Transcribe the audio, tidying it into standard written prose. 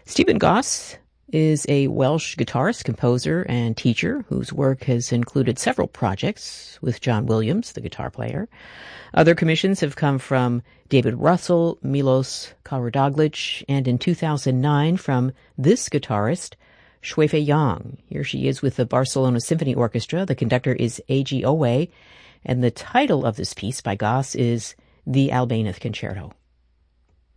Stephen Goss is a Welsh guitarist, composer, and teacher whose work has included several projects with John Williams, the guitar player. Other commissions have come from David Russell, Milos Karadoglic, and in 2009 from this guitarist, Shui Fei Yang. Here she is with the Barcelona Symphony Orchestra. The conductor is A.G. Owe, and the title of this piece by Goss is The Albéniz Concerto.